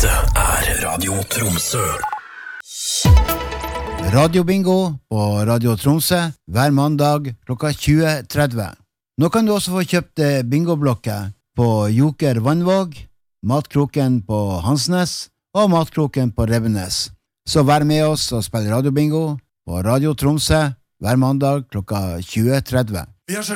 Dette Radio Tromsø. Radio Bingo på Radio Tromsø hver mandag klokka 20:30. Nå kan du også få kjøpt bingoblokker på Joker Vannvåg, Matkroken på Hansnes og Matkroken på Rebbenes. Så vær med oss og spill Radio Bingo på Radio Tromsø hver mandag klokka 20:30.